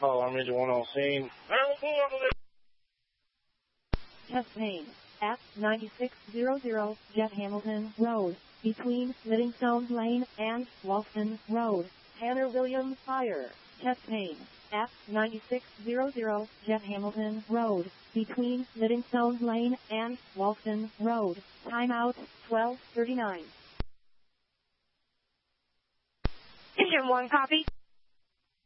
Oh, I'm into one on scene. Chest pain at 9600 Jet Hamilton Road, between Livingstone Lane and Walston Road. Tanner Williams Fire. Chest pain at 9600 Jet Hamilton Road, between Livingstone Lane and Walston Road. Timeout 12:39. Engine 1, copy.